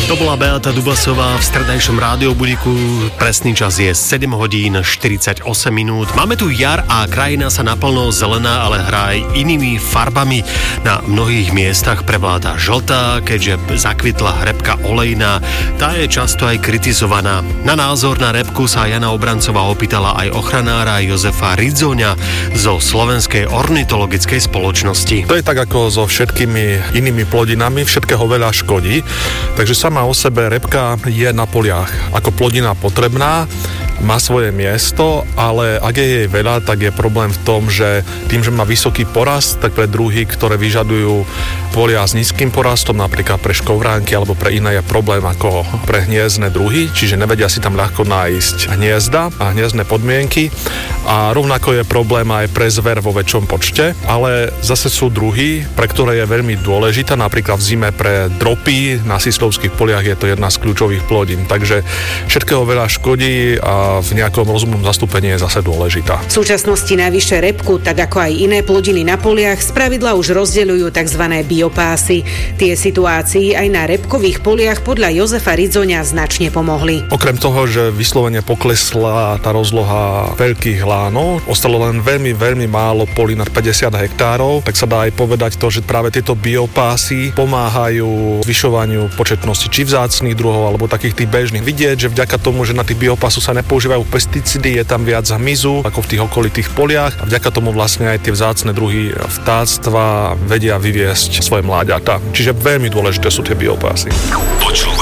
To bola Beata Dubasová v stredajšom rádiobudíku. Presný čas je 7 hodín 48 minút. Máme tu jar a krajina sa naplno zelená, ale hrá aj inými farbami. Na mnohých miestach prevláda žltá, keďže zakvitla repka olejná. Tá je často aj kritizovaná. Na názor na repku sa Jana Obrancová opýtala aj ochranára Jozefa Ridzoňa zo Slovenskej ornitologickej spoločnosti. To je tak ako so všetkými inými plodinami, všetkého veľa škodí. Takže sama o sebe repka je na poliach ako plodina potrebná, má svoje miesto, ale ak je jej veľa, tak je problém v tom, že tým, že má vysoký porast, tak pre druhy, ktoré vyžadujú polia s nízkym porastom, napríklad pre škovránky alebo pre iné, je problém ako pre hniezdne druhy, čiže nevedia si tam ľahko nájsť hniezda a hniezdne podmienky. A rovnako je problém aj pre zver vo väčšom počte, ale zase sú druhy, pre ktoré je veľmi dôležitá, napríklad v zime pre dropy na sislovských poliach je to jedna z kľúčových plodín. Takže všetkého veľa škodí a v nejakom rozumnom zastúpení je zase dôležitá. V súčasnosti najvyššie repku, tak ako aj iné plodiny na poliach, spravidla už rozdeľujú tzv. Biopásy. Tie situácii aj na repkových poliach podľa Jozefa Ridzoňa značne pomohli. Okrem toho, že vyslovene poklesla tá rozloha veľkých lánov, ostalo len veľmi málo polí nad 50 hektárov, tak sa dá aj povedať to, že práve tieto biopásy pomáhajú zvyšovaniu početnosti či vzácnych druhov, alebo takých tých bežných. Vidieť, že vďaka tomu, že na tých biopásoch sa nepoužívajú pesticídy, je tam viac hmyzu ako v tých okolitých poliach a vďaka tomu vlastne aj tie vzácne druhy vtáctva vedia vyviesť svoje mláďatá. Čiže veľmi dôležité sú tie biopásy.